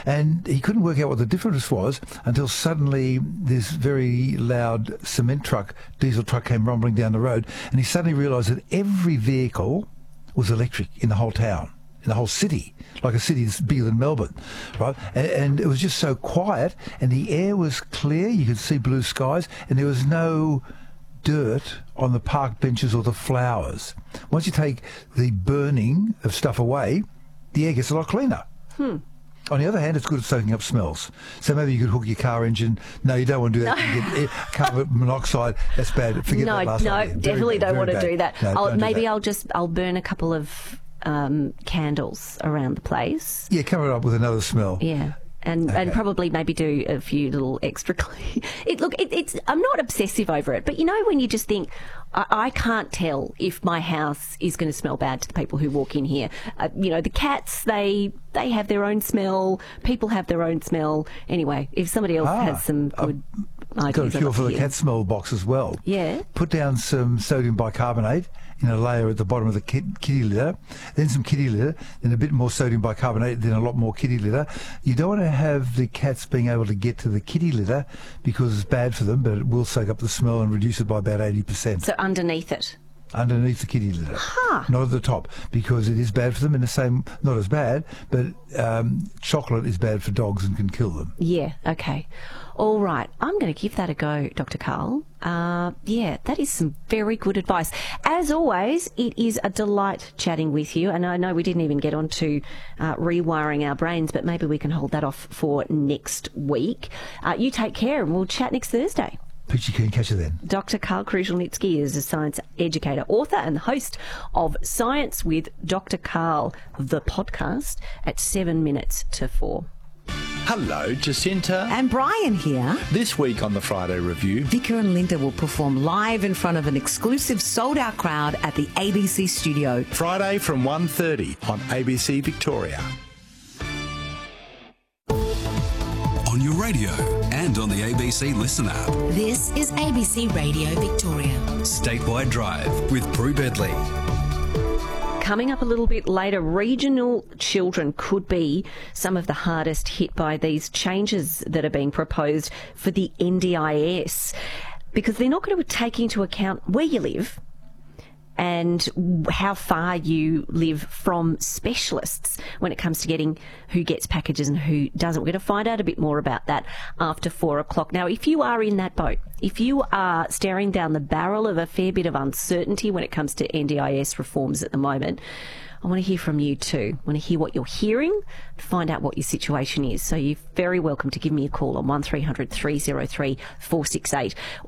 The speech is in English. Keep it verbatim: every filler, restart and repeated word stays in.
And he couldn't work out what the difference was until suddenly this very loud cement truck, diesel truck, came rumbling down the road, and he suddenly realised that every vehicle was electric in the whole town, in the whole city, like a city that's bigger than Melbourne, right? And, and it was just so quiet, and the air was clear. You could see blue skies, and there was no dirt on the park benches or the flowers. Once you take the burning of stuff away, the air gets a lot cleaner. Hmm. On the other hand, it's good at soaking up smells. So maybe you could hook your car engine. No, you don't want to do that. You get air, carbon monoxide. That's bad. Forget no, that last no, idea. definitely Very don't want bad, to do that. No, I'll, don't do maybe that. I'll just I'll burn a couple of um, candles around the place. Yeah, come up with another smell. Yeah. And, Okay. and probably maybe do a few little extra clean. It, look, it, it's I'm not obsessive over it, but you know when you just think, I, I can't tell if my house is going to smell bad to the people who walk in here. Uh, you know, the cats, they they have their own smell. People have their own smell. Anyway, if somebody else Ah, has some good I've ideas, got a I'd cure love for to the hear. cat smell box as well. Yeah. Put down some sodium bicarbonate in a layer at the bottom of the kit, kitty litter, then some kitty litter, then a bit more sodium bicarbonate, then a lot more kitty litter. You don't want to have the cats being able to get to the kitty litter because it's bad for them, but it will soak up the smell and reduce it by about eighty percent. So underneath it. Underneath the kitty litter, Huh. not at the top, because it is bad for them. In the same, not as bad, but um, chocolate is bad for dogs and can kill them. Yeah, okay. All right. I'm going to give that a go, Doctor Carl. Uh, yeah, that is some very good advice. As always, it is a delight chatting with you. And I know we didn't even get on to uh, rewiring our brains, but maybe we can hold that off for next week. Uh, you take care and we'll chat next Thursday. Picture Keen, catch you then. Doctor Carl Kruszelnicki is a science educator, author and the host of Science with Doctor Carl, the podcast, at seven minutes to four. Hello, Jacinta. And Brian here. This week on the Friday Review, Vicar and Linda will perform live in front of an exclusive sold-out crowd at the A B C studio. Friday from one thirty on A B C Victoria. On your radio and on the A B C Listen app. This is A B C Radio Victoria. Statewide Drive with Prue Bedley. Coming up a little bit later, regional children could be some of the hardest hit by these changes that are being proposed for the N D I S because they're not going to take into account where you live and how far you live from specialists when it comes to getting who gets packages and who doesn't. We're going to find out a bit more about that after four o'clock. Now, if you are in that boat, if you are staring down the barrel of a fair bit of uncertainty when it comes to N D I S reforms at the moment, I want to hear from you too. I want to hear what you're hearing, find out what your situation is. So you're very welcome to give me a call on one three hundred three oh three four six eight.